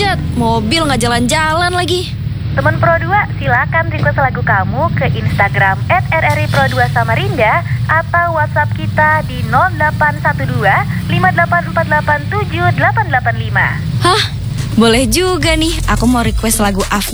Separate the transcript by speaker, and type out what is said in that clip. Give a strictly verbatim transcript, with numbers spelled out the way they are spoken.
Speaker 1: macet, mobil nggak jalan-jalan lagi.
Speaker 2: Teman Pro dua, silakan request lagu kamu ke Instagram et r r i pro dua samarinda atau WhatsApp kita di nol delapan satu dua lima delapan empat delapan tujuh delapan delapan lima.
Speaker 1: Hah? Boleh juga nih, aku mau request lagu Af